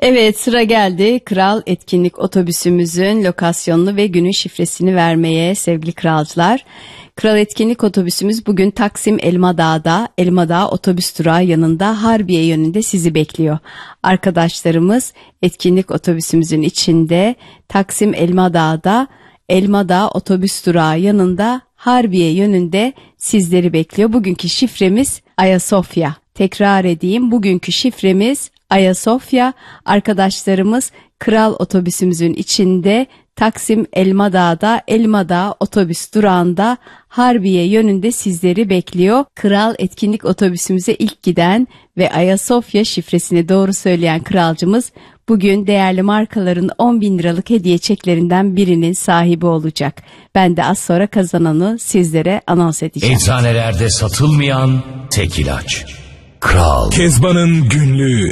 Evet, sıra geldi Kral Etkinlik Otobüsümüzün lokasyonunu ve günün şifresini vermeye sevgili kralcılar. Kral Etkinlik Otobüsümüz bugün Taksim Elmadağ'da, Elmadağ otobüs durağı yanında Harbiye yönünde sizi bekliyor. Arkadaşlarımız etkinlik otobüsümüzün içinde Taksim Elmadağ'da, Elmadağ otobüs durağı yanında Harbiye yönünde sizleri bekliyor. Bugünkü şifremiz Ayasofya. Tekrar edeyim, bugünkü şifremiz Ayasofya. Arkadaşlarımız Kral otobüsümüzün içinde Taksim Elmadağ'da, Elmadağ otobüs durağında Harbiye yönünde sizleri bekliyor. Kral etkinlik otobüsümüze ilk giden ve Ayasofya şifresini doğru söyleyen kralcımız bugün değerli markaların 10.000 liralık hediye çeklerinden birinin sahibi olacak. Ben de az sonra kazananı sizlere anons edeceğim. Eczanelerde satılmayan tek ilaç. Kral. Kezban'ın günlüğü.